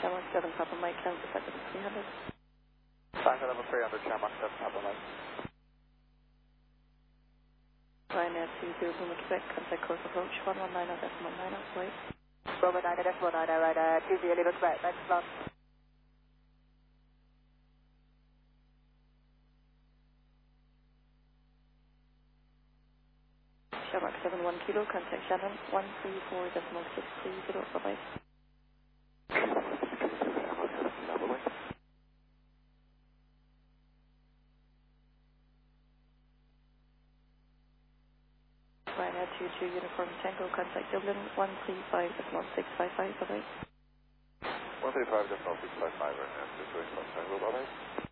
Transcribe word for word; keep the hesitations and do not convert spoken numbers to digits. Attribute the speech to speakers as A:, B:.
A: Shamrock seven Papa Mike, cancel set level three hundred.
B: Tango level three hundred, Shamrock seven Papa Mike.
A: Ryanair two zero Lima Quebec, contact course approach one one nine zero decimal nine zero, wait.
B: Bravo nine decimal nine zero, right, uh, two zero Lima Quebec, next slot.
A: Shamrock seven one Kilo, contact Shannon one three four decimal six three zero, bye bye. Ryanair two two Uniform Tango, contact Dublin one three five decimal six five five, bye bye.
B: one three five decimal six five five, right, two three Tango, bye bye.